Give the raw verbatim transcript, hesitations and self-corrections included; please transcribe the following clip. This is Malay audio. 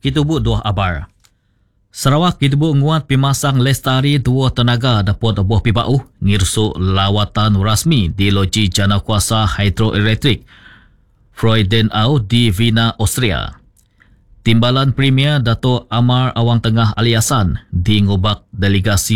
kitubu dua abar. Sarawak kitubu nguat pimasang lestari dua tenaga dapat buah pibau ngirsu lawatan rasmi di loji jana kuasa hidroelektrik Freudenau di Vienna, Austria. Timbalan Premier Dato' Amar Awang Tengah Aliasan di ngubak delegasi